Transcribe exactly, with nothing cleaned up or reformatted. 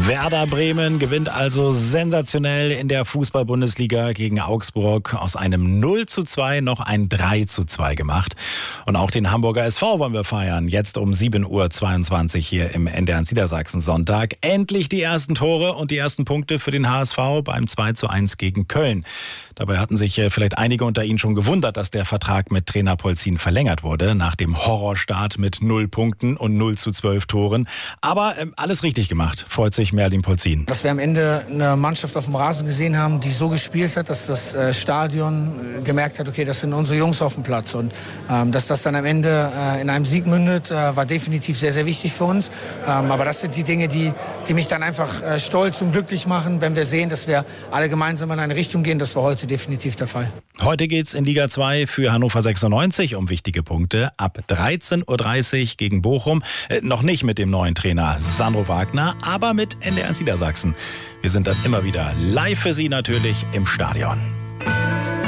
Werder Bremen gewinnt also sensationell in der Fußball-Bundesliga gegen Augsburg. Aus einem null zu zwei noch ein drei zu zwei gemacht. Und auch den Hamburger S V wollen wir feiern. Jetzt um sieben Uhr zweiundzwanzig hier im N D R Niedersachsen Sonntag. Endlich die ersten Tore und die ersten Punkte für den H S V beim zwei zu eins gegen Köln. Dabei hatten sich vielleicht einige unter Ihnen schon gewundert, dass der Vertrag mit Trainer Polzin verlängert wurde, nach dem Horrorstart mit null Punkten und null zu zwölf Toren. Aber äh, alles richtig gemacht, freut sich Merlin Polzin. Dass wir am Ende eine Mannschaft auf dem Rasen gesehen haben, die so gespielt hat, dass das äh, Stadion äh, gemerkt hat, okay, das sind unsere Jungs auf dem Platz. Und ähm, dass das dann am Ende äh, in einem Sieg mündet, äh, war definitiv sehr, sehr wichtig für uns. Ähm, aber das sind die Dinge, die, die mich dann einfach äh, stolz und glücklich machen, wenn wir sehen, dass wir alle gemeinsam in eine Richtung gehen. Das war heute definitiv der Fall. Heute geht's in Liga zwei für Hannover sechsundneunzig um wichtige Punkte. Ab dreizehn Uhr dreißig gegen Bochum. Äh, noch nicht mit dem neuen Trainer Sandro Wagner, aber mit N D R Niedersachsen. Wir sind dann immer wieder live für Sie natürlich im Stadion.